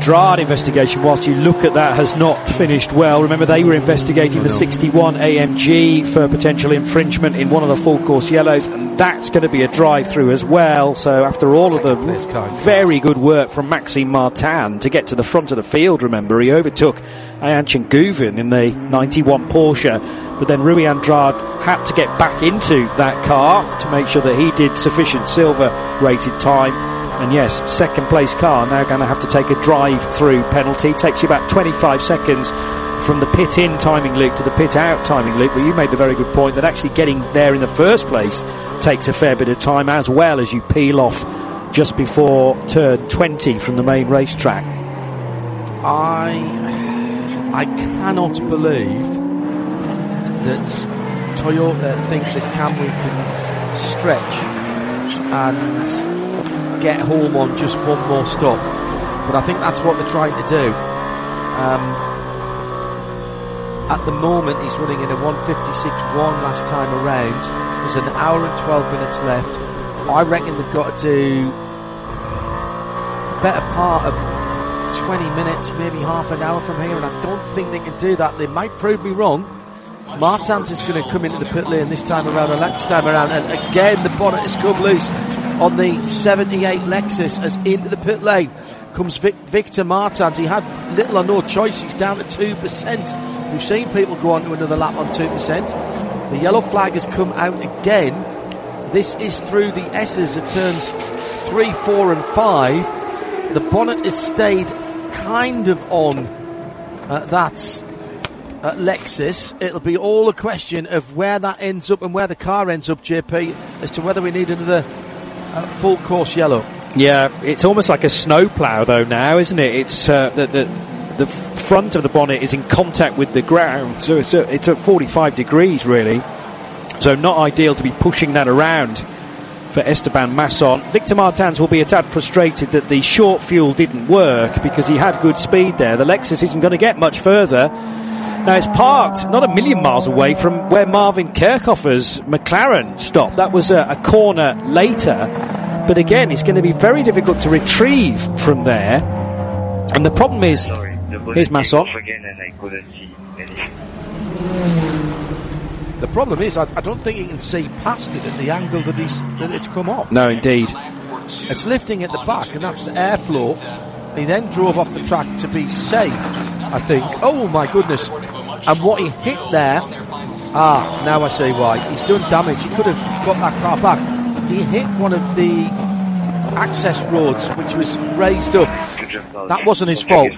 Andrade investigation, whilst you look at that, has not finished well. Remember, they were investigating the 61 AMG for potential infringement in one of the full course yellows, and that's going to be a drive-through as well. So after all of the very good work from Maxime Martin to get to the front of the field, remember, he overtook Ayhan Chenguvin in the 91 Porsche, but then Rui Andrade had to get back into that car to make sure that he did sufficient silver rated time. And yes, second place car now going to have to take a drive-through penalty. Takes you about 25 seconds from the pit-in timing loop to the pit-out timing loop. But you made the very good point that actually getting there in the first place takes a fair bit of time, as well as you peel off just before turn 20 from the main racetrack. I cannot believe that Toyota thinks that Camry can stretch and get home on just one more stop, but I think that's what they're trying to do. At the moment he's running in a 1:56.1 last time around. There's an hour and 12 minutes left. I reckon they've got to do the better part of 20 minutes, maybe half an hour from here, and I don't think they can do that. They might prove me wrong. Martins is going to come into the pit lane this time around, and next time around, and again the bonnet has come loose on the 78 Lexus. As into the pit lane comes Victor Martins. He had little or no choice. He's down to 2%. We've seen people go on to another lap on 2%. The yellow flag has come out again. This is through the S's at turns 3, 4 and 5. The bonnet has stayed kind of on that Lexus. It'll be all a question of where that ends up and where the car ends up, JP, as to whether we need another full course yellow. Yeah, it's almost like a snowplow though now, isn't it? It's the front of the bonnet is in contact with the ground, so it's at 45 degrees really, so not ideal to be pushing that around for Esteban Masson. Victor Martins will be a tad frustrated that the short fuel didn't work, because he had good speed there. The Lexus isn't going to get much further. Now it's parked not a million miles away from where Marvin Kerkhoffer's McLaren stopped. That was a corner later, but again it's going to be very difficult to retrieve from there. And the problem is, here's Masson. The problem is, I don't think he can see past it at the angle that it's come off. No, indeed. It's lifting at the back, and that's the airflow. He then drove off the track to be safe, I think. Oh my goodness. And what he hit there, now I see why. He's done damage. He could have got that car back. He hit one of the access roads, which was raised up. That wasn't his fault.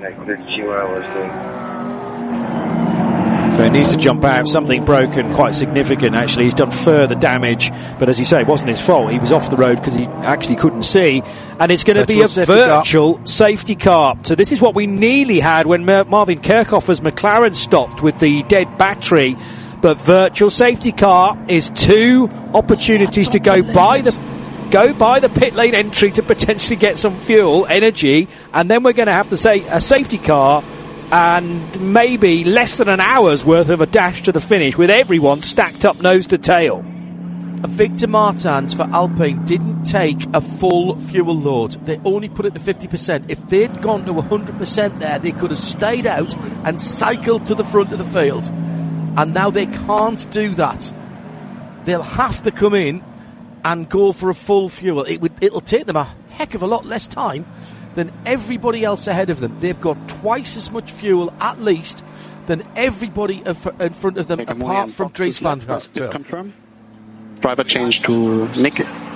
So he needs to jump out. Something broken, quite significant actually. He's done further damage, but as you say, it wasn't his fault. He was off the road because he actually couldn't see, and it's going to be a virtual safety car. So this is what we nearly had when Marvin Kerkhoffer's McLaren stopped with the dead battery. But virtual safety car is 2 opportunities to go by the pit lane entry to potentially get some fuel, energy, and then we're going to have to say a safety car and maybe less than an hour's worth of a dash to the finish with everyone stacked up nose to tail. Victor Martins for Alpine didn't take a full fuel load. They only put it to 50%. If they'd gone to 100% there, they could have stayed out and cycled to the front of the field. And now they can't do that. They'll have to come in and go for a full fuel. It'll take them a heck of a lot less time than everybody else ahead of them. They've got twice as much fuel, at least, than everybody in front of them, apart from Dries van Gogh. Confirm. Driver change to Nick.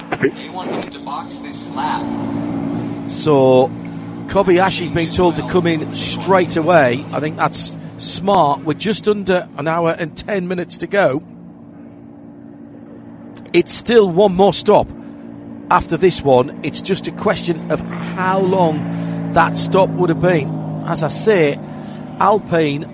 So Kobayashi being told to come in straight away. I think that's smart. We're just under an hour and 10 minutes to go. It's still one more stop after this one. It's just a question of how long that stop would have been. As I say, Alpine,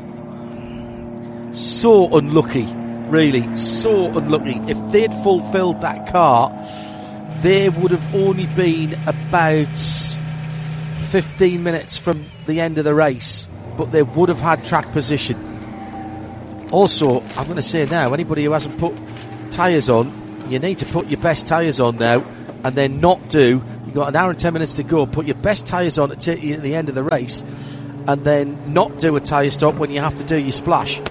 so unlucky, really, so unlucky. If they'd fulfilled that car, they would have only been about 15 minutes from the end of the race, but they would have had track position. Also, I'm going to say now, anybody who hasn't put tyres on, you need to put your best tyres on now, and then not do You've got an hour and 10 minutes to go. Put your best tyres on to take you at the end of the race, and then not do a tyre stop when you have to do your splash.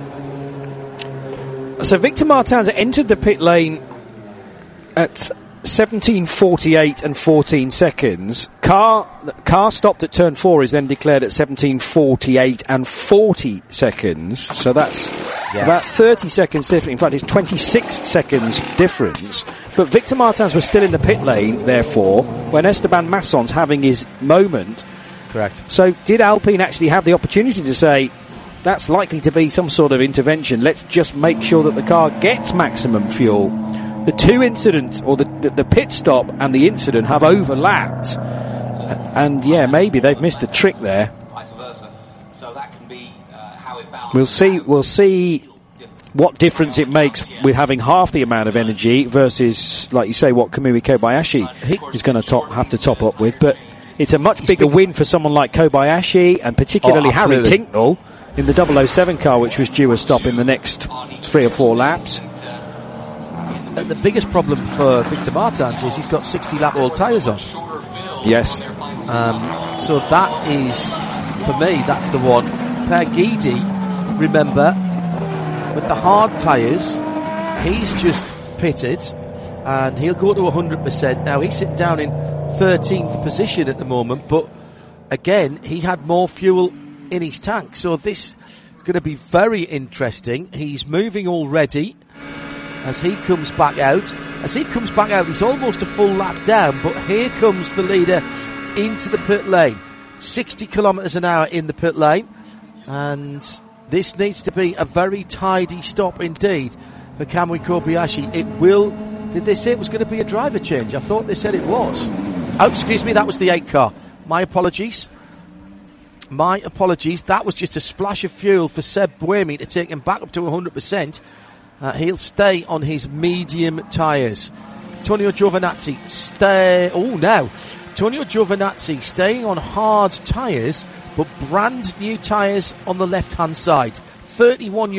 So Victor Martins entered the pit lane at 17:48 and 14 seconds. Car stopped at turn 4 is then declared at 17:48 and 40 seconds. So that's about 30 seconds different. In fact, it's 26 seconds difference. But Victor Martins was still in the pit lane, therefore, when Esteban Masson's having his moment. Correct. So did Alpine actually have the opportunity to say, that's likely to be some sort of intervention, let's just make sure that the car gets maximum fuel? The two incidents, or the pit stop and the incident, have overlapped, and maybe they've missed a trick there. We'll see what difference it makes with having half the amount of energy versus, like you say, what Kamui Kobayashi is going to have to top up with. But it's a much bigger win for someone like Kobayashi, and particularly Harry Tincknell in the 007 car, which was due a stop in the next 3 or 4 laps. The biggest problem for Victor Martins is he's got 60-lap old tyres on. Yes. So that is, for me, that's the one. Per Guidi, remember, with the hard tyres, he's just pitted, and he'll go to 100%. Now, he's sitting down in 13th position at the moment, but again, he had more fuel in his tank. So this is going to be very interesting. He's moving already. As he comes back out, he's almost a full lap down, but here comes the leader into the pit lane. 60 kilometres an hour in the pit lane, and this needs to be a very tidy stop indeed for Kamui Kobayashi. Did they say it was going to be a driver change? I thought they said it was. Oh, excuse me, that was the 8 car. My apologies. That was just a splash of fuel for Seb Buemi to take him back up to 100%. He'll stay on his medium tyres. Tonio Giovinazzi staying on hard tyres, but brand new tyres on the left-hand side. 31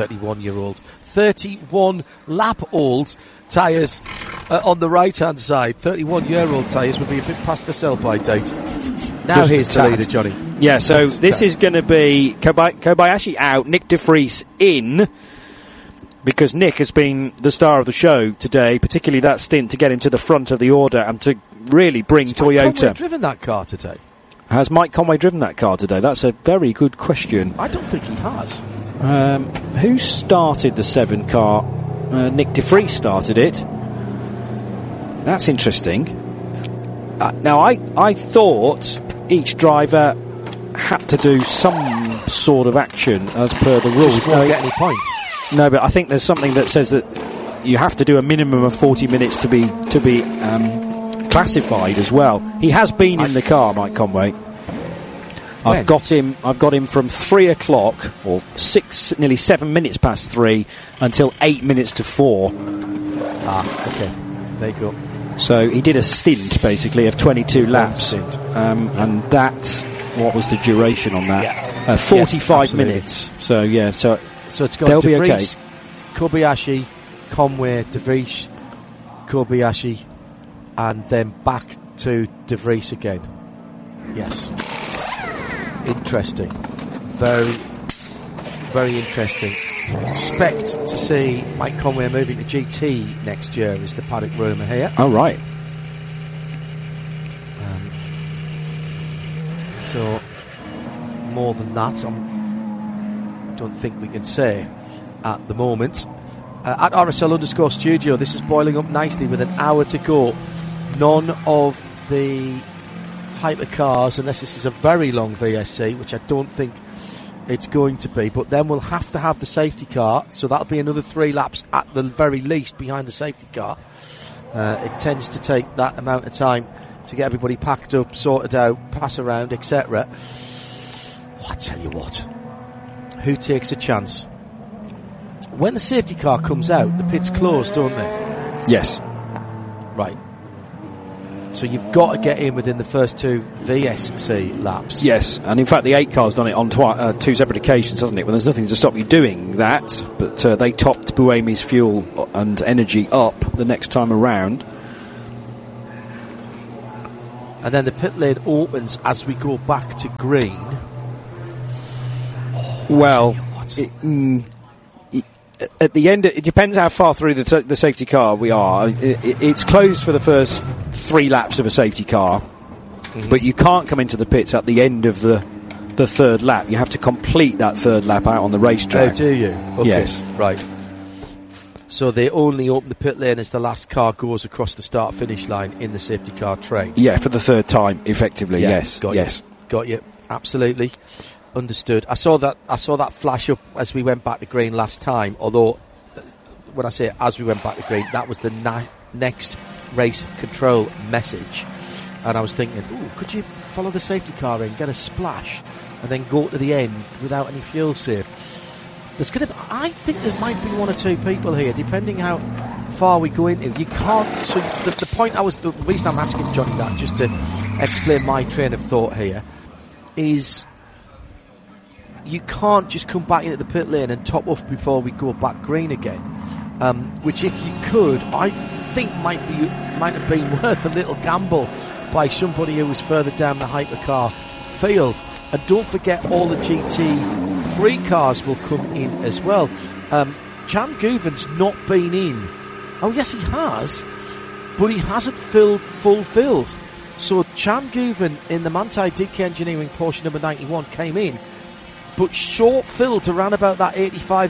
lap old tyres on the right-hand side. 31-year-old tyres would be a bit past the sell-by date. Now here's the leader, Johnny. Yeah, so this is going to be Kobayashi out, Nick de Vries in, because Nick has been the star of the show today, particularly that stint to get him to the front of the order and to really bring Toyota. Has Mike Conway driven that car today? Has Mike Conway driven that car today? That's a very good question. I don't think he has. Who started the 7 car? Nick de Vries started it. That's interesting. Now, I thought each driver had to do some sort of action as per the rules. Just won't get any points. No, but I think there's something that says that you have to do a minimum of 40 minutes to be classified as well. He has been in the car, Mike Conway. I've got him from 3 o'clock or nearly 7 minutes past 3 until 8 minutes to 4. Okay. There you go. So he did a stint basically of 22 laps, and what was the duration on that? Yeah. 45 minutes. So yeah, so it's got they'll De be Vries, okay. Kobayashi, Conway, De Vries, Kobayashi, and then back to De Vries again. Yes. Interesting. Very, very interesting. Expect to see Mike Conway moving to GT next year, is the paddock rumour here. Oh, right. So, more than that, I don't think we can say at the moment. At RSL_studio, this is boiling up nicely with an hour to go. None of the hypercars, unless this is a very long VSC, which I don't think it's going to be, but then we'll have to have the safety car, so that'll be another 3 laps at the very least behind the safety car. It tends to take that amount of time to get everybody packed up, sorted out, pass around, etc. I tell you what, who takes a chance? When the safety car comes out, the pits close, don't they? Yes. Right. So you've got to get in within the first 2 VSC laps. Yes, and in fact the 8 car's done it on 2 separate occasions, hasn't it? Well, there's nothing to stop you doing that, but they topped Buemi's fuel and energy up the next time around. and then the pit lane opens as we go back to green. Well, at the end, it depends how far through the safety car we are. It's closed for the first 3 laps of a safety car, but you can't come into the pits at the end of the third lap. You have to complete that third lap out on the racetrack. Oh, do you? Okay. Yes. Right. So they only open the pit lane as the last car goes across the start-finish line in the safety car train. Yeah, for the third time, effectively. Yeah, yes. Got you. Absolutely. Understood. I saw that flash up as we went back to green last time, although when I say as we went back to green, that was the next race control message. And I was thinking, could you follow the safety car in, get a splash, and then go to the end without any fuel save? I think there might be 1 or 2 people here, depending how far we go into. You can't. So the reason I'm asking Johnny that, just to explain my train of thought here, is you can't just come back into the pit lane and top off before we go back green again. Which, if you could, I think might have been worth a little gamble by somebody who was further down the hypercar field. And don't forget, all the GT3 cars will come in as well. Jan Gouven's not been in. Oh yes, he has, but he hasn't fulfilled. So Jan Gouven in the Manthey DK Engineering Porsche number 91 came in, but short-filled around about that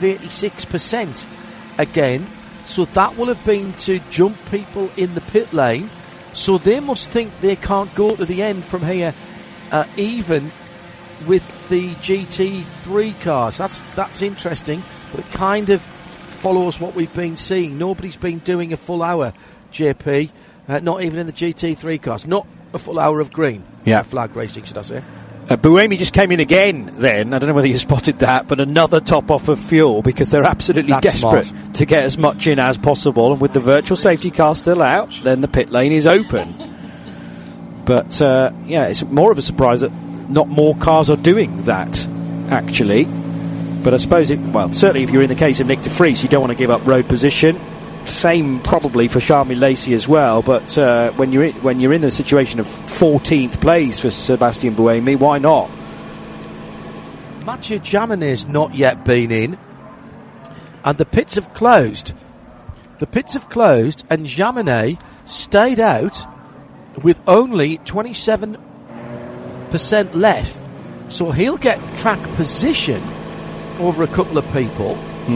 85-86% again. So that will have been to jump people in the pit lane. So they must think they can't go to the end from here, even with the GT3 cars. That's interesting, but it kind of follows what we've been seeing. Nobody's been doing a full hour, JP, not even in the GT3 cars. Not a full hour of green. Yeah. Flag racing, should I say. Buemi just came in again then. I don't know whether you spotted that, but another top off of fuel, because they're absolutely desperate to get as much in as possible. And with the virtual safety car still out, then the pit lane is open. But, it's more of a surprise that not more cars are doing that, actually. But I suppose certainly if you're in the case of Nick de Vries, you don't want to give up road position. Same probably for Charmy Lacey as well. But when you're in the situation of 14th place for Sebastian Buemi, why not? Mathieu Jaminet's not yet been in, and the pits have closed. And Jaminet stayed out with only 27% left, so he'll get track position over a couple of people.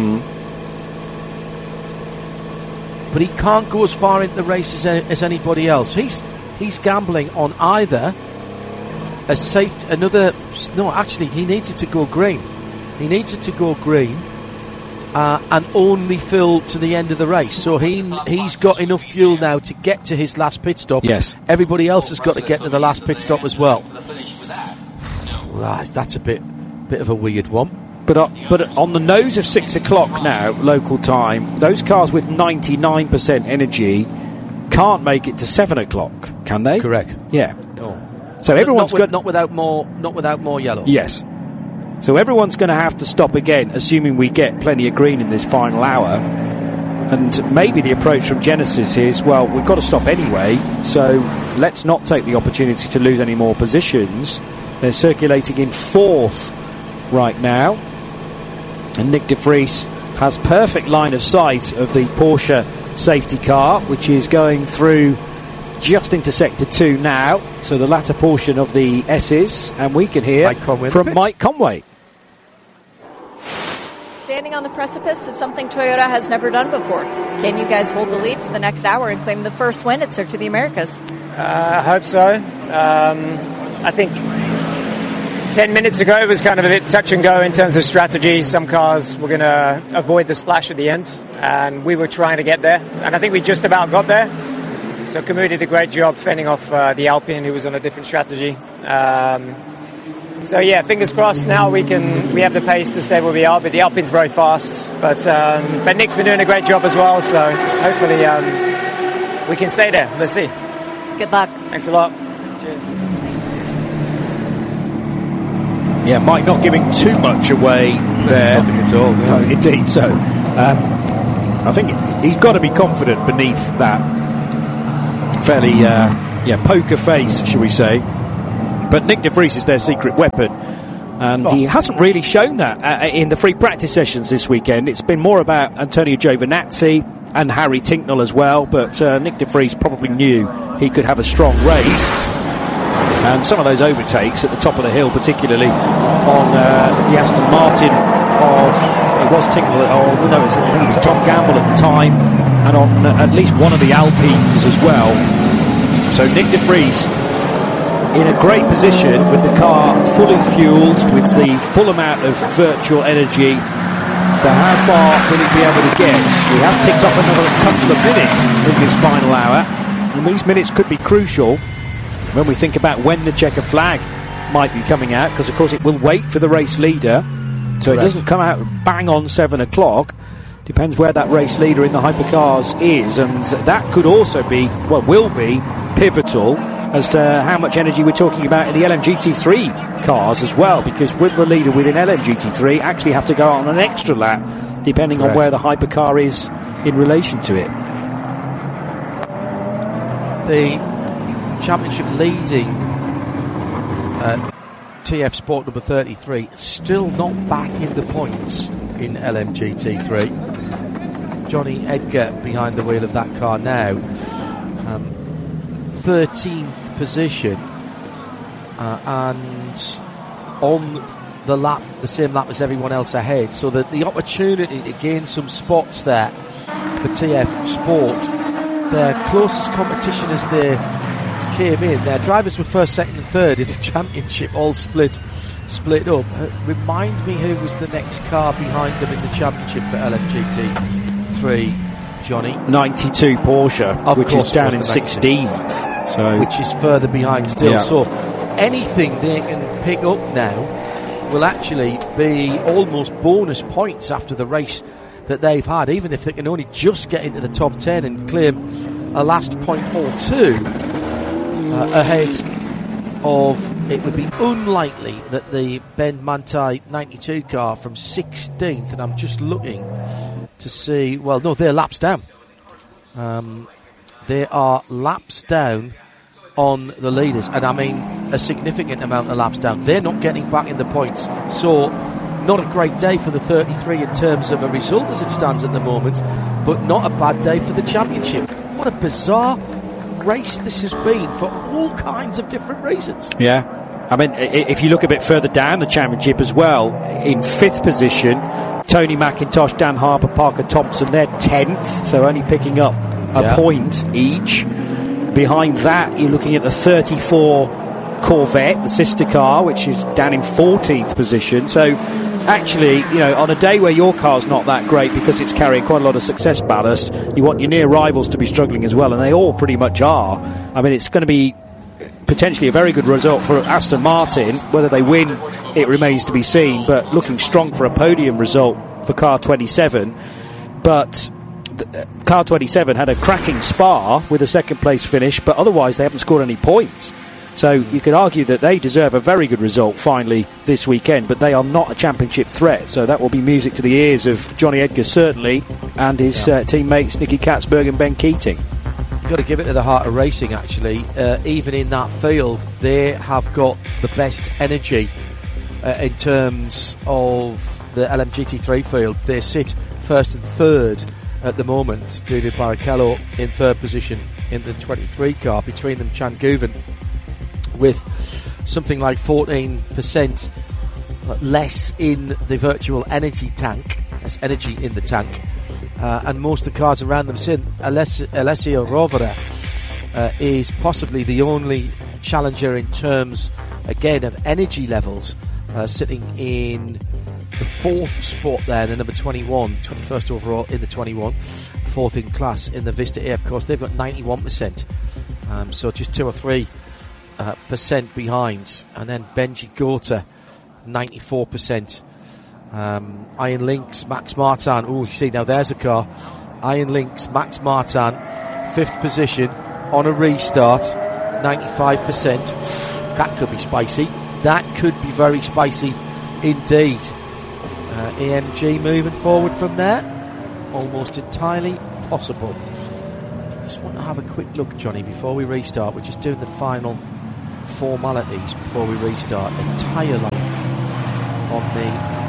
But he can't go as far into the race as anybody else. He's gambling on either a safety, he needed to go green. And only fill to the end of the race. So he's got enough fuel now to get to his last pit stop. Yes. Everybody else has got to get to the last pit stop as well. That's a bit of a weird one. But on the nose of 6 o'clock now, local time, those cars with 99% energy can't make it to 7 o'clock, can they? Correct. Yeah. Oh. So everyone's not without more yellow. Yes. So everyone's going to have to stop again, assuming we get plenty of green in this final hour. And maybe the approach from Genesis is, well, we've got to stop anyway, so let's not take the opportunity to lose any more positions. They're circulating in 4th right now. And Nick de Vries has perfect line of sight of the Porsche safety car, which is going through just into Sector 2 now, so the latter portion of the S's, and we can hear from Mike Conway. Standing on the precipice of something Toyota has never done before. Can you guys hold the lead for the next hour and claim the first win at Circuit of the Americas? I hope so. I think 10 minutes ago it was kind of a bit touch and go in terms of strategy. Some cars were going to avoid the splash at the end, and we were trying to get there, and I think we just about got there. So Camus did a great job fending off the Alpine, who was on a different strategy. So yeah, fingers crossed. Now we have the pace to stay where we are, but the Alpine's very fast. But Nick's been doing a great job as well, so hopefully we can stay there. Let's see. Good luck. Thanks a lot. Cheers. Yeah, Mike not giving too much away there. Nothing at all. No, indeed. So I think he's got to be confident beneath that fairly poker face, shall we say. But Nick de Vries is their secret weapon. And he hasn't really shown that in the free practice sessions this weekend. It's been more about Antonio Giovinazzi and Harry Tincknell as well. But Nick de Vries probably knew he could have a strong race. And some of those overtakes at the top of the hill, particularly on the Aston Martin it was Tincknell, I think it was Tom Gamble at the time, and on at least one of the Alpines as well. So Nick de Vries in a great position with the car fully fueled with the full amount of virtual energy. But how far will he be able to get? We have ticked up another couple of minutes in this final hour, and these minutes could be crucial when we think about when the checkered flag might be coming out, because of course it will wait for the race leader, so it doesn't come out bang on 7 o'clock. Depends where that race leader in the hypercars is, and that could also be, will be pivotal as to how much energy we're talking about in the LMGT3 cars as well, because with the leader within LMGT3 actually have to go on an extra lap depending on where the hypercar is in relation to it. The championship leading TF Sport number 33 still not back in the points in LMGT3. Johnny Edgar behind the wheel of that car now, 13th position, and on the same lap as everyone else ahead, so that the opportunity to gain some spots there for TF Sport, their closest competition as they came in, their drivers were first, second and third in the championship, all split up. Remind me who was the next car behind them in the championship for LMGT3, Johnny? 92 Porsche, which is down in 16th. So, which is further behind still. So anything they can pick up now will actually be almost bonus points after the race that they've had, even if they can only just get into the top 10 and claim a last point or two ahead of. It would be unlikely that the Ben Manthey 92 car from 16th, and I'm just looking to see, well, no, they're laps down. They are laps down on the leaders, and I mean a significant amount of laps down. They're not getting back in the points, so not a great day for the 33 in terms of a result as it stands at the moment, but not a bad day for the championship. What a bizarre race this has been for all kinds of different reasons. Yeah, I mean, if you look a bit further down the championship as well, in 5th position, Tony McIntosh, Dan Harper, Parker Thompson, they're 10th, so only picking up a point each. Behind that, you're looking at the 34 Corvette, the sister car, which is down in 14th position. So actually, you know, on a day where your car's not that great because it's carrying quite a lot of success ballast, you want your near rivals to be struggling as well, and they all pretty much are. I mean, it's going to be potentially a very good result for Aston Martin. Whether they win, it remains to be seen, but looking strong for a podium result for car 27. But car 27 had a cracking Spa with a second place finish, but otherwise they haven't scored any points. So you could argue that they deserve a very good result finally this weekend, but they are not a championship threat. So that will be music to the ears of Johnny Edgar, certainly, and his teammates Nicky Katzberg and Ben Keating. You've got to give it to the heart of racing, actually. Even in that field, they have got the best energy in terms of the LMGT3 field. They sit first and third at the moment. Dudu Barrichello in third position in the 23 car. Between them, Chan Guven with something like 14% less in the virtual energy tank. There's energy in the tank. And most of the cars around them sit. Alessio Rovera is possibly the only challenger in terms, again, of energy levels, sitting in the 4th spot there, the number 21, 21st overall in the 21, 4th in class in the Vista AF course. They've got 91%, so just 2 or 3% behind. And then Benji Gota, 94%. Iron Lynx, Max Martin. Oh, you see, now there's a car. Iron Lynx, Max Martin, 5th position on a restart, 95%. That could be spicy. That could be very spicy indeed. EMG moving forward from there, almost entirely possible. Just want to have a quick look, Johnny, before we restart. We're just doing the final formalities before we restart. The tyre life on the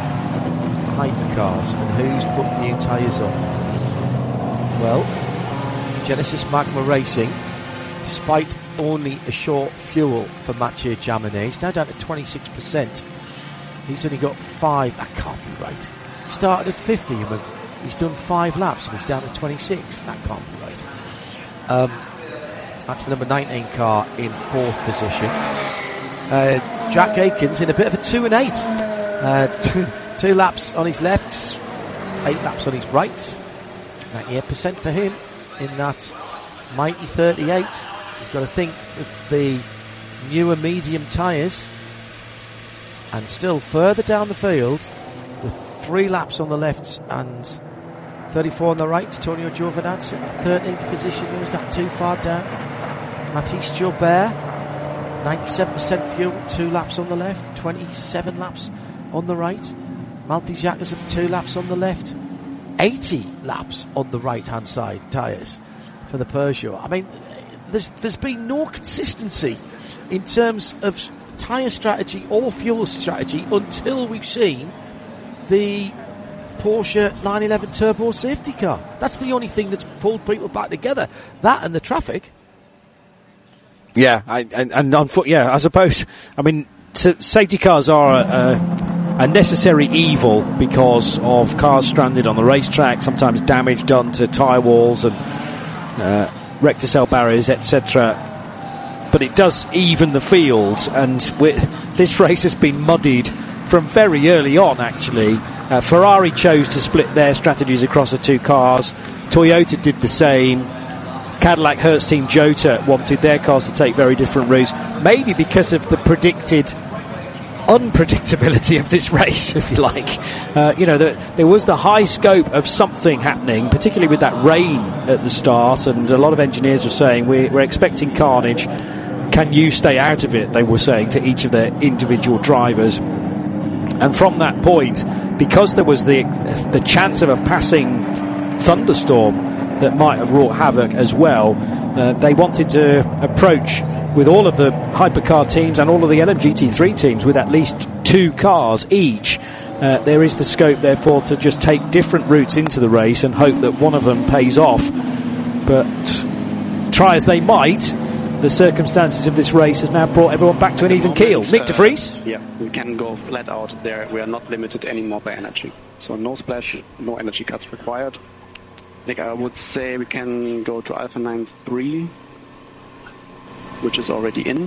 hypercars and who's put new tyres on. Well, Genesis Magma Racing, despite only a short fuel for Mathieu Jaminet, he's now down to 26%. He's only got 5. That can't be right. He started at 50 and he's done 5 laps and he's down to 26. That can't be right. That's the number 19 car in 4th position. Jack Aikens in a bit of a 2 and 8. 2 laps on his left, 8 laps on his right. 98% for him in that mighty 38. You've got to think of the newer medium tyres. And still further down the field, with 3 laps on the left and 34 on the right, Antonio Giovinazzi, 13th position. Was that too far down? Mathis Gilbert, 97% fuel, 2 laps on the left, 27 laps on the right. Malte Jacobsen, 2 laps on the left, 80 laps on the right-hand side tyres for the Peugeot. I mean, there's been no consistency in terms of tyre strategy or fuel strategy until we've seen the Porsche 911 Turbo safety car. That's the only thing that's pulled people back together. That and the traffic. Yeah, I suppose. I mean, safety cars are a necessary evil because of cars stranded on the racetrack, sometimes damage done to tyre walls and recticel barriers, etc. But it does even the field, and this race has been muddied from very early on, actually. Ferrari chose to split their strategies across the 2 cars. Toyota did the same. Cadillac Hertz Team Jota wanted their cars to take very different routes, maybe because of the predicted unpredictability of this race, if you like. There was the high scope of something happening, particularly with that rain at the start, and a lot of engineers were saying, we're expecting carnage. Can you stay out of it, they were saying to each of their individual drivers. And from that point, because there was the chance of a passing thunderstorm that might have wrought havoc as well, they wanted to approach with all of the hypercar teams and all of the LMGT3 teams with at least 2 cars each. There is the scope, therefore, to just take different routes into the race and hope that one of them pays off. But try as they might, the circumstances of this race has now brought everyone back to an even keel. Nick de Vries? Yeah, we can go flat out there. We are not limited anymore by energy. So no splash, no energy cuts required. Nick, I would say we can go to Alpha 9-3, which is already in.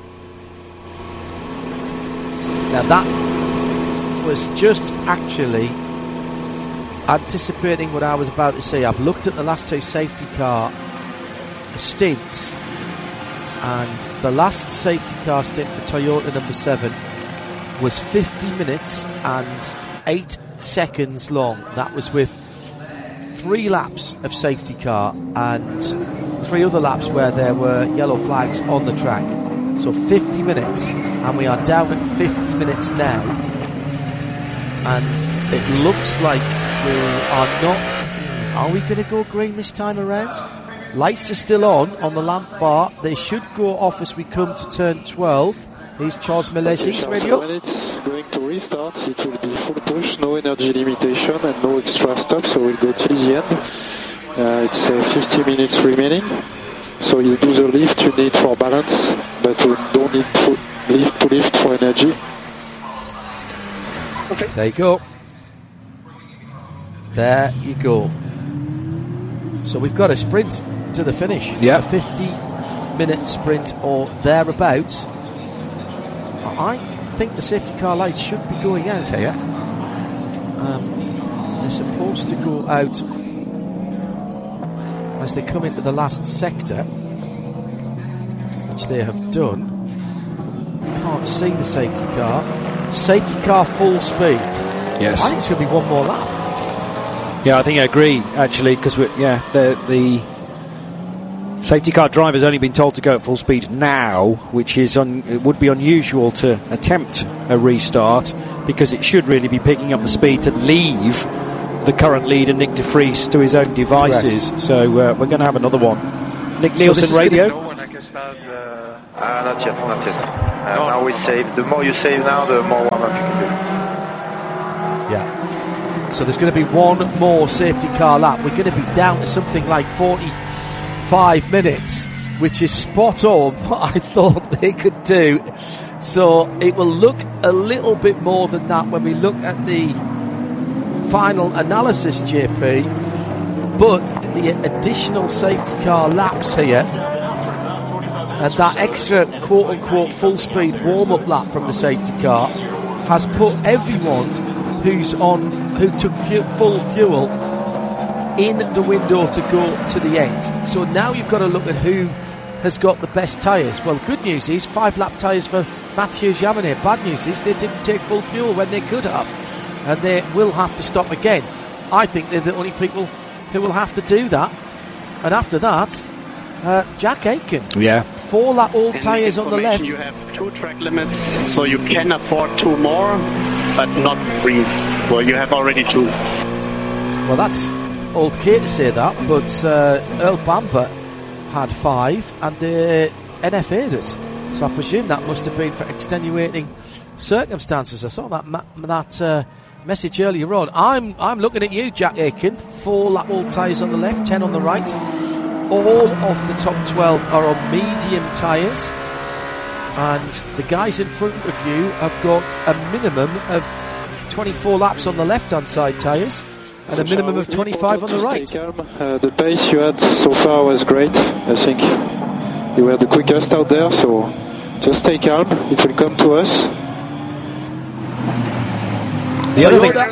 Now that was just actually anticipating what I was about to say. I've looked at the last 2 safety car stints, and the last safety car stint for Toyota number 7 was 50 minutes and 8 seconds long. That was with 3 laps of safety car and 3 other laps where there were yellow flags on the track. So 50 minutes, and we are down at 50 minutes now, and it looks like we are not. Are we going to go green this time around? Lights are still on the lamp bar. They should go off as we come to turn 12. Here's Charles Milesi's radio. When it's going to restart, it will be full push, no energy limitation and no extra stop, so we'll go till the end. It's 50 minutes remaining. So you do the lift you need for balance, but you don't need to lift for energy. Okay. There you go. There you go. So we've got a sprint to the finish. Yeah. A 50-minute sprint or thereabouts. I think the safety car lights should be going out here. They're supposed to go out as they come into the last sector, which they have done. You can't see the safety car. Safety car full speed. Yes. I think it's going to be one more lap. Yeah, I think I agree, actually, because the safety car driver's only been told to go at full speed now, which is it would be unusual to attempt a restart, because it should really be picking up the speed to leave the current leader, Nick de Vries, to his own devices. Correct. So we're going to have another one. Nick Nielsen radio. No one I can start. Not yet. Now we save. The more you save now, the more warm-up you can do. Yeah. So there's going to be one more safety car lap. We're going to be down to something like 45 minutes, which is spot on what I thought they could do. So it will look a little bit more than that when we look at the final analysis, JP. But the additional safety car laps here and that extra quote-unquote full-speed warm-up lap from the safety car has put everyone who took full fuel in the window to go to the end. So now you've got to look at who has got the best tyres. Well, good news is 5-lap tyres for Mathieu Jaminet. Bad news is they didn't take full fuel when they could have, and they will have to stop again. I think they're the only people who will have to do that. And after that, Jack Aitken. Yeah. 4-lap all tyres on the left. You have 2 track limits, so you can afford 2 more, but not 3. Well, you have already 2. Well, that's okay to say that, but Earl Bamber had 5 and the NFA'd it. So I presume that must have been for extenuating circumstances. I saw that message earlier on. I'm looking at you, Jack Aitken. 4-lap all tyres on the left, 10 on the right. All of the top 12 are on medium tyres, and the guys in front of you have got a minimum of 24 laps on the left-hand side tyres and a minimum of 25 on the right. The pace you had so far was great. I think you were the quickest out there, so just stay calm. It will come to us. The other thing,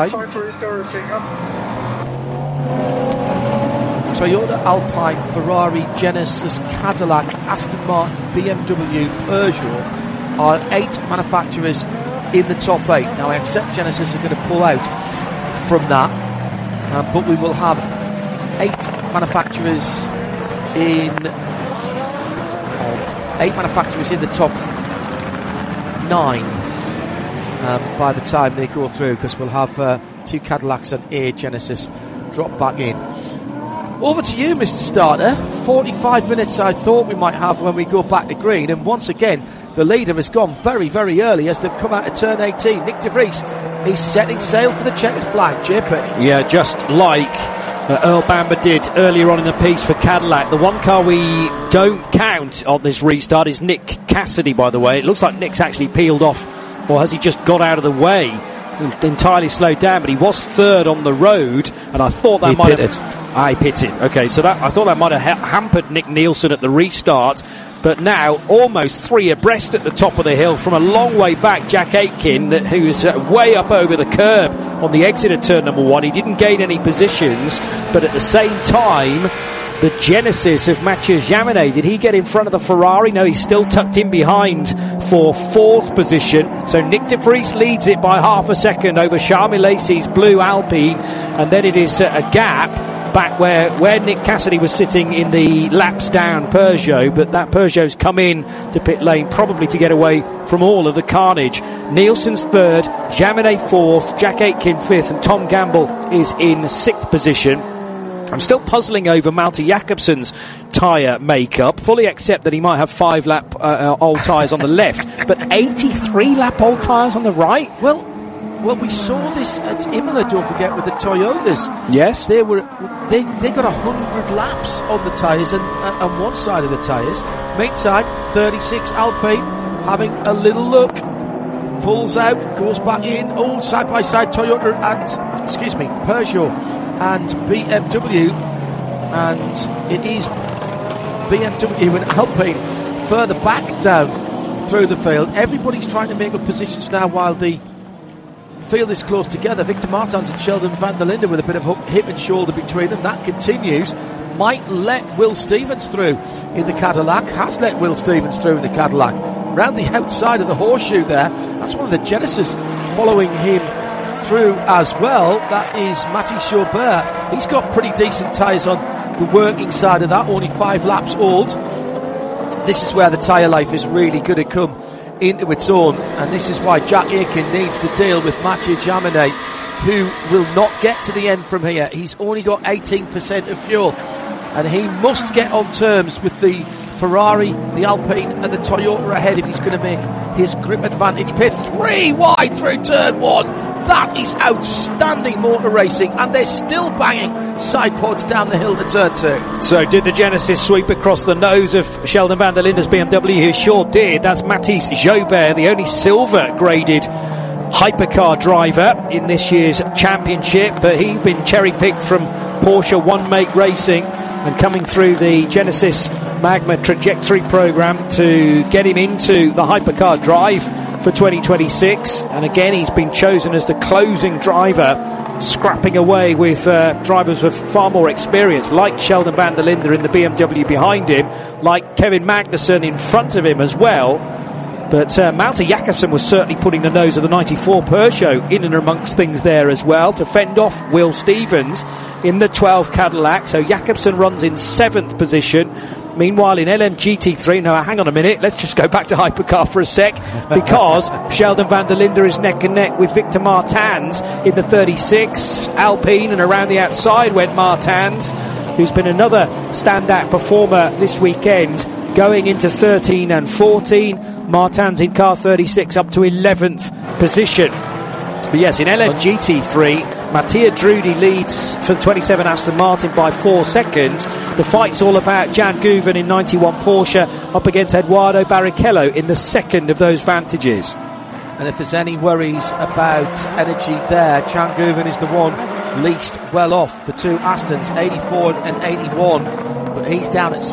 Toyota, Alpine, Ferrari, Genesis, Cadillac, Aston Martin, BMW, Peugeot are 8 manufacturers in the top 8. Now I accept Genesis are going to pull out from that, but we will have 8 manufacturers in the top 9 by the time they go through, because we'll have 2 Cadillacs and a Genesis drop back in. Over to you, Mr. Starter. 45 minutes I thought we might have when we go back to green, and once again the leader has gone very, very early as they've come out of turn 18. Nick de Vries is setting sail for the checkered flag, JP. Yeah, just like Earl Bamber did earlier on in the piece for Cadillac. The one car we don't count on this restart is Nick Cassidy, by the way. It looks like Nick's actually peeled off, or has he just got out of the way? Entirely slowed down, but he was third on the road, and I thought that might have... I pitted. Okay, so I thought that might have hampered Nick Nielsen at the restart, but now almost 3 abreast at the top of the hill from a long way back. Jack Aitken, who's way up over the curb on the exit of turn number 1. He didn't gain any positions, but at the same time, the Genesis of Mathieu Jaminet, did he get in front of the Ferrari? No, he's still tucked in behind for 4th position. So Nick de Vries leads it by half a second over Charmy Lacey's blue Alpine, and then it is a gap back where Nick Cassidy was sitting in the laps down Peugeot, but that Peugeot's come in to pit lane probably to get away from all of the carnage. Nielsen's 3rd, Jaminet 4th, Jack Aitken 5th, and Tom Gamble is in 6th position. I'm still puzzling over Malte Jakobsen's tyre makeup. Fully accept that he might have 5-lap old tyres on the left, but 83-lap old tyres on the right? Well, we saw this at Imola, don't forget, with the Toyotas. Yes. They got 100 laps on the tyres and on one side of the tyres. Meantime, 36 Alpine having a little look. Pulls out, goes back in. Oh, side by side Toyota and, Peugeot and BMW. And it is BMW and Alpine further back down through the field. Everybody's trying to make up positions now while the field is close together. Victor Martins and Sheldon van der Linde with a bit of hip and shoulder between them. That continues. Might let Will Stevens through in the Cadillac. Has let Will Stevens through in the Cadillac. Round the outside of the horseshoe there. That's one of the Genesis following him through as well. That is Matty Chaubert. He's got pretty decent tyres on the working side of that. Only 5 laps old. This is where the tyre life is really going to come into its own, and this is why Jack Aitken needs to deal with Mathieu Jaminet who will not get to the end from here. He's only got 18% of fuel, and he must get on terms with the Ferrari, the Alpine and the Toyota ahead if he's going to make his grip advantage pit 3 wide through turn 1. That is outstanding motor racing, and they're still banging side pods down the hill to turn 2. So did the Genesis sweep across the nose of Sheldon van der Linde's BMW? He sure did. That's Mathis Jobert, the only silver graded hypercar driver in this year's championship, but he'd been cherry-picked from Porsche One Make Racing and coming through the Genesis Magma trajectory program to get him into the hypercar drive for 2026. And again, he's been chosen as the closing driver, scrapping away with drivers with far more experience, like Sheldon van der Linde in the BMW behind him, like Kevin Magnussen in front of him as well. But Malte Jakobsen was certainly putting the nose of the 94 Peugeot in and amongst things there as well to fend off Will Stevens in the 12 Cadillac. So Jakobsen runs in 7th position. Meanwhile, in LMGT3, now hang on a minute, let's just go back to hypercar for a sec, because Sheldon van der Linde is neck and neck with Victor Martins in the 36 Alpine, and around the outside went Martins, who's been another standout performer this weekend, going into 13 and 14. Martins in car 36 up to 11th position. But yes, in LMGT3, Mattia Drudi leads for the 27 Aston Martin by 4 seconds. The fight's all about Jan Guven in 91 Porsche up against Eduardo Barrichello in the second of those vantages. And if there's any worries about energy there, Jan Guven is the one least well off. The two Astons, 84 and 81, but he's down at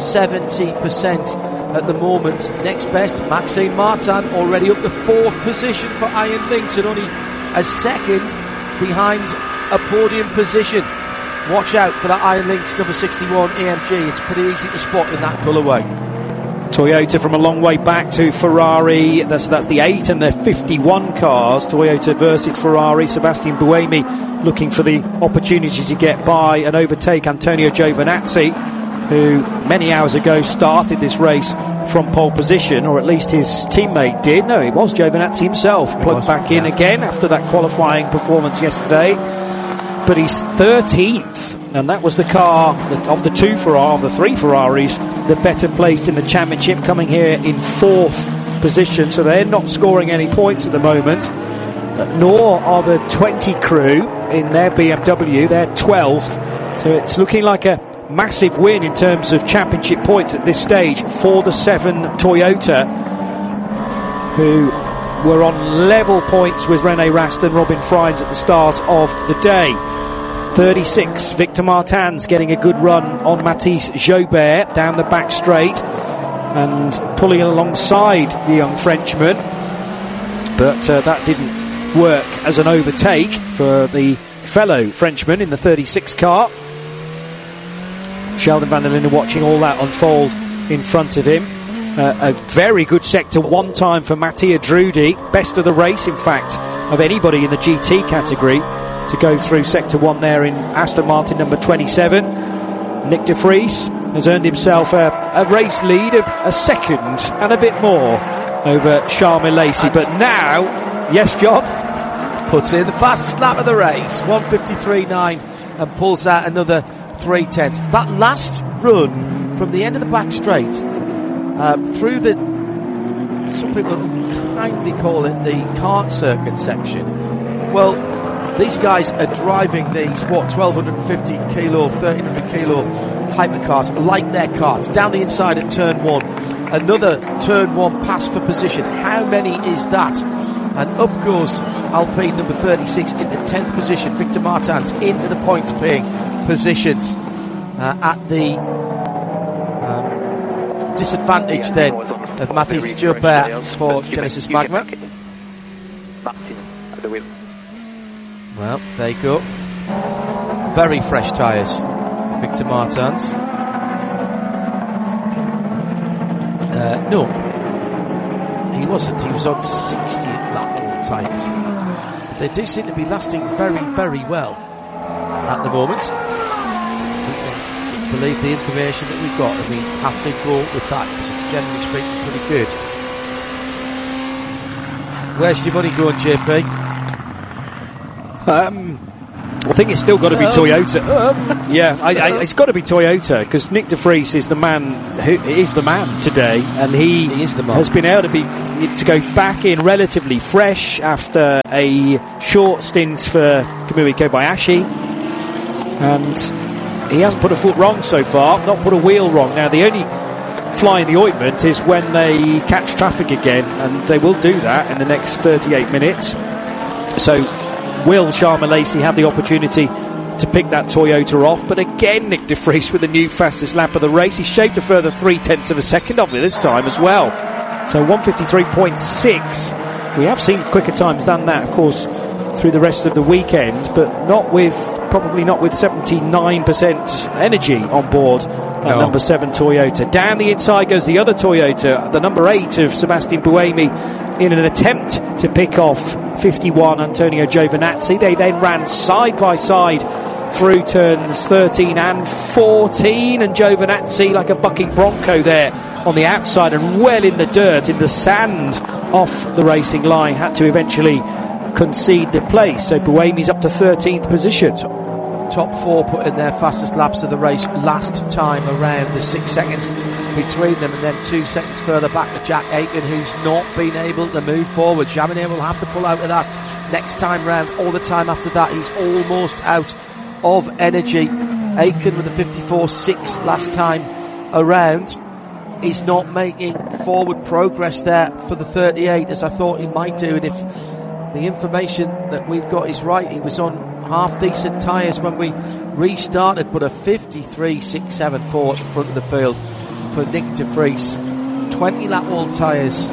70% at the moment. Next best, Maxime Martin, already up to 4th position for Iron Lynx, and only a second behind a podium position. Watch out for that Iron Lynx number 61 AMG. It's pretty easy to spot in that colourway. Toyota from a long way back to Ferrari. That's the 8 and the 51 cars. Toyota versus Ferrari. Sebastian Buemi looking for the opportunity to get by and overtake Antonio Giovinazzi, who many hours ago started this race from pole position, or at least his teammate did. No, it was Giovinazzi himself plugged back in again after that qualifying performance yesterday. But he's 13th, and that was the car of the three Ferraris, the better placed in the championship, coming here in 4th position. So they're not scoring any points at the moment, nor are the 20 crew in their BMW. They're 12th. So it's looking like a massive win in terms of championship points at this stage for the 7 Toyota, who were on level points with René Rast and Robin Freins at the start of the day. 36, Victor Martins getting a good run on Mathis Jobert down the back straight and pulling alongside the young Frenchman, but that didn't work as an overtake for the fellow Frenchman in the 36 car. Sheldon van der Linde watching all that unfold in front of him. A very good sector 1 time for Mattia Drudi, best of the race in fact of anybody in the GT category, to go through sector 1 there in Aston Martin number 27. Nick de Vries has earned himself a race lead of a second and a bit more over Charles Lacey. But now, yes John, puts in the fastest lap of the race, 1:53.9, and pulls out another 3/10. That last run from the end of the back straight through the, some people kindly call it the kart circuit section. Well, these guys are driving these 1250 kilo, 1300 kilo hypercars like their karts down the inside at turn 1. Another turn 1 pass for position. How many is that? And up goes Alpine number 36 into 10th position. Victor Martins into the points paying positions at the disadvantage then of Mathis Jobert for Genesis Magma. Well, there you go. Very fresh tyres, Victor Martins. No, he wasn't. He was on 60 lap all tyres. They do seem to be lasting very, very well at the moment. We believe the information that we've got, and we have to go with that because it's generally speaking pretty good. Where's your money going, JP? I think it's still got to be Toyota. It's got to be Toyota because Nick de Vries is the man who is the man today, and he is the man. Has been able to go back in relatively fresh after a short stint for Kamui Kobayashi, and he hasn't put a foot wrong so far, not put a wheel wrong. Now the only fly in the ointment is when they catch traffic again, and they will do that in the next 38 minutes. So will Sharma Lacey have the opportunity to pick that Toyota off? But again, Nick de Vries with the new fastest lap of the race. He shaved a further 0.3 of a second off it this time as well. So 1:53.6. We have seen quicker times than that, of course, through the rest of the weekend, but probably not with 79% energy on board that number 7 Toyota. Down the inside goes the other Toyota, the number 8 of Sebastian Buemi, in an attempt to pick off 51 Antonio Giovinazzi. They then ran side by side through turns 13 and 14, and Giovinazzi, like a bucking bronco there on the outside and well in the dirt, in the sand off the racing line, had to eventually concede the place. So Buemi's up to 13th position. Top 4 put in their fastest laps of the race last time around. There's 6 seconds between them, and then 2 seconds further back to Jack Aitken, who's not been able to move forward. Jaminet will have to pull out of that next time round. All the time after that, he's almost out of energy. Aitken with a 54.6 last time around. He's not making forward progress there for the 38 as I thought he might do, and if the information that we've got is right, he was on half decent tyres when we restarted, but a 53.674 at the front of the field for Nick de Vries. 20 lap wall tyres,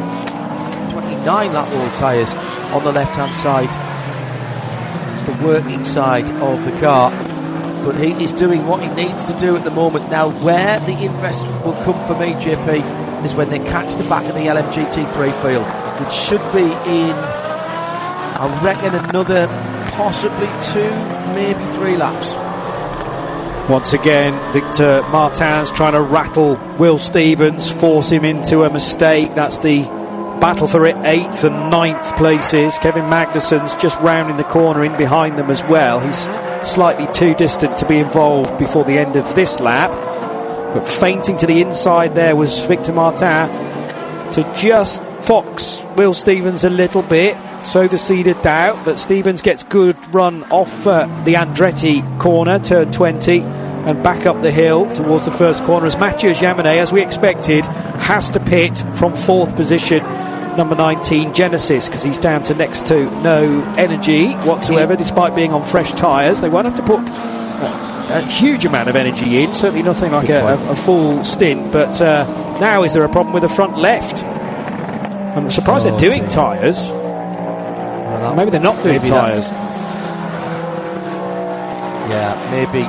29 lap wall tyres on the left hand side. It's the working side of the car, but he is doing what he needs to do at the moment. Now where the interest will come for me, JP, is when they catch the back of the LMGT3 field, which should be in, I reckon, another possibly 2, maybe 3 laps. Once again, Victor Martin's trying to rattle Will Stevens, force him into a mistake. That's the battle for 8th and 9th places. Kevin Magnussen's just rounding the corner in behind them as well. He's slightly too distant to be involved before the end of this lap. But feinting to the inside there was Victor Martin to just fox Will Stevens a little bit. So the seed of doubt, but Stevens gets good run off the Andretti corner, turn 20, and back up the hill towards the first corner as Mathieu Jaminet, as we expected, has to pit from 4th position, number 19 Genesis, because he's down to next to no energy whatsoever, despite being on fresh tyres. They won't have to put a huge amount of energy in, certainly nothing like a full stint, but now is there a problem with the front left? I'm surprised they're doing tyres. Maybe they're not doing tyres. Yeah, maybe.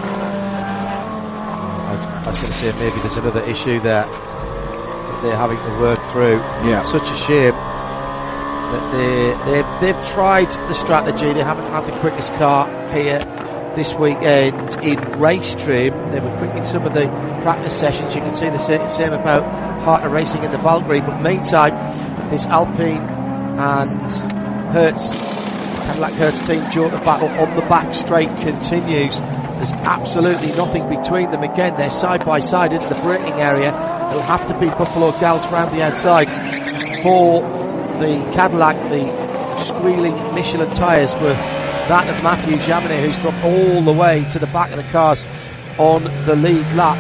I was going to say maybe there's another issue there that they're having to work through. Yeah. Such a shame that they've tried the strategy. They haven't had the quickest car here this weekend in race trim. They were quick in some of the practice sessions. You can see the same about Harter Racing in the Valkyrie. But meantime, this Alpine and Cadillac Hertz team Jota battle on the back straight continues. There's absolutely nothing between them. Again, they're side by side into the braking area. It'll have to be Buffalo Gals round the outside for the Cadillac. The squealing Michelin tyres were that of Mathieu Jaminet, who's dropped all the way to the back of the cars on the lead lap.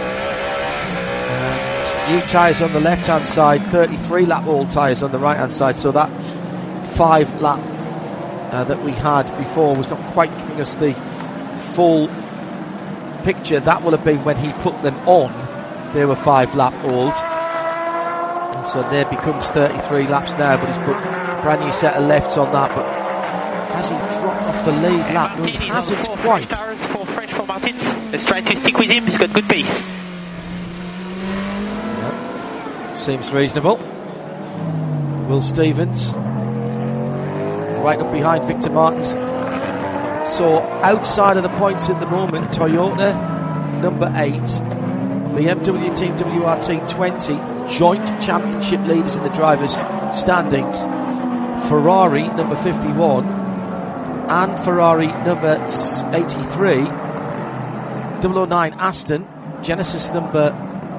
And new tyres on the left hand side, 33 lap all tyres on the right hand side, so that 5 lap that we had before was not quite giving us the full picture. That will have been when he put them on. They were 5 lap old, and so there becomes 33 laps now, but he's put a brand new set of lefts on that. But has he dropped off the lead lap? No, he hasn't quite. Let's try to stick with him. He's got good pace. Yep. Seems reasonable. Will Stevens right up behind Victor Martins. So outside of the points at the moment, Toyota number 8, BMW Team WRT 20, joint championship leaders in the drivers' standings. Ferrari number 51, and Ferrari number 83, 009 Aston, Genesis number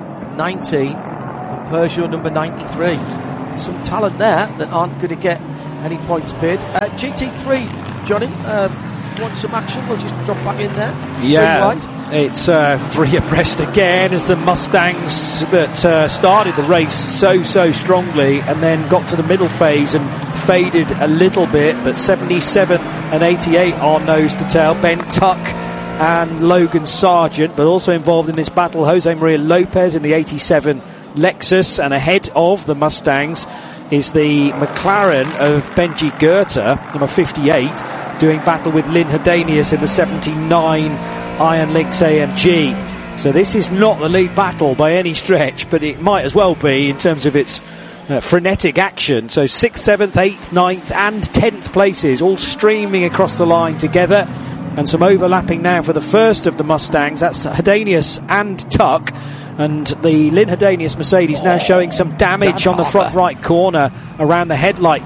19, and Peugeot number 93. Some talent there that aren't going to get any points paid. GT3, Johnny, want some action? We'll just drop back in there. Yeah, it's three abreast again as the Mustangs that started the race so strongly and then got to the middle phase and faded a little bit, but 77 and 88 are nose to tail. Ben Tuck and Logan Sargent, but also involved in this battle, Jose Maria Lopez in the 87 Lexus, and ahead of the Mustangs is the McLaren of Benji Goethe, number 58, doing battle with Lynn Hedanius in the 79 Iron Lynx AMG. So this is not the lead battle by any stretch, but it might as well be in terms of its frenetic action. So 6th, 7th, 8th, 9th and 10th places all streaming across the line together, and some overlapping now for the first of the Mustangs. That's Hedanius and Tuck. And the Lynn Hedanius Mercedes now showing some damage on the front right corner around the headlight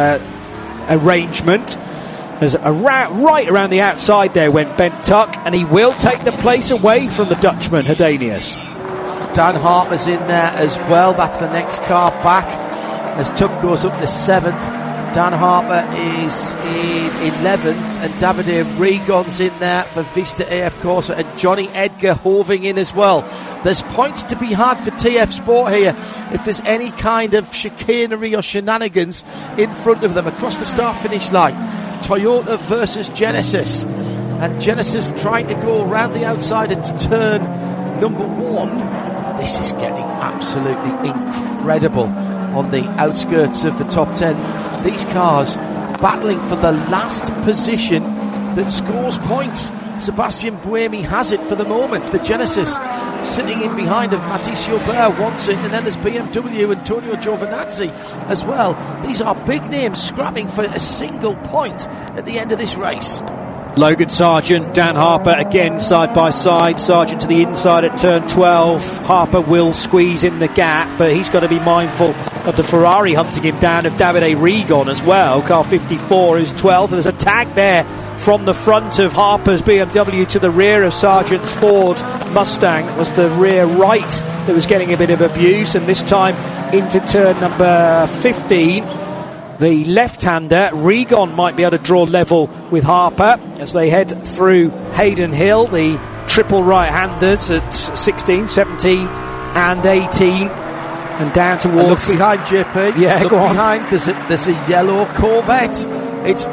arrangement. There's right around the outside there went Ben Tuck, and he will take the place away from the Dutchman, Hedanius. Dan Harper's in there as well. That's the next car back as Tuck goes up to 7th. Dan Harper is in 11th, and Davide Regon's in there for Vista AF Corsa, and Johnny Edgar hoving in as well. There's points to be had for TF Sport here if there's any kind of chicanery or shenanigans in front of them across the start-finish line. Toyota versus Genesis, and Genesis trying to go around the outside at turn number 1. This is getting absolutely incredible on the outskirts of the top 10. These cars battling for the last position that scores points. Sebastian Buemi has it for the moment. The Genesis sitting in behind of Matisse Aubert wants it, and then there's BMW, Antonio Giovinazzi as well. These are big names scrapping for a single point at the end of this race. Logan Sargent, Dan Harper again side by side. Sargent to the inside at turn 12. Harper will squeeze in the gap, but he's got to be mindful of the Ferrari hunting him down, of Davide Regon as well. Car 54 is 12th. There's a tag there from the front of Harper's BMW to the rear of Sargent's Ford Mustang. That was the rear right that was getting a bit of abuse, and this time into turn number 15. The left-hander, Regon, might be able to draw level with Harper as they head through Hayden Hill. The triple right-handers at 16, 17 and 18. And down towards... And look behind, JP. Yeah, look go on. Behind, there's a yellow Corvette. It's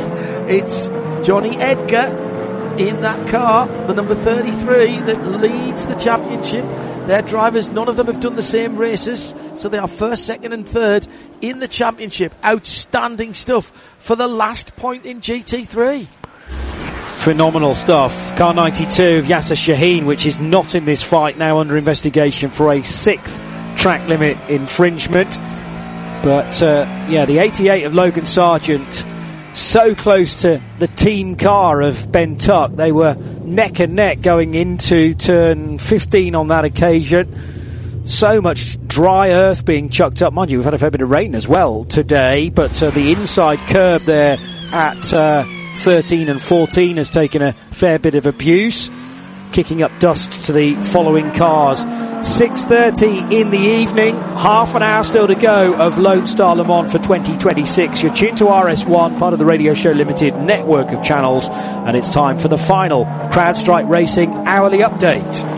Johnny Edgar in that car, the number 33 that leads the championship. Their drivers, none of them have done the same races, so they are first, second and third in the championship. Outstanding stuff for the last point in GT3. Phenomenal stuff. Car 92 of Yasser Shaheen, which is not in this fight, now under investigation for a 6th track limit infringement. But the 88 of Logan Sargent, so close to the team car of Ben Tuck. They were neck and neck going into turn 15 on that occasion. So much dry earth being chucked up. Mind you, we've had a fair bit of rain as well today, but the inside curb there at 13 and 14 has taken a fair bit of abuse, kicking up dust to the following cars. 6:30 in the evening, half an hour still to go of Lone Star Le Mans for 2026. You're tuned to RS1, part of the Radio Show Limited network of channels, and it's time for the final CrowdStrike Racing hourly update.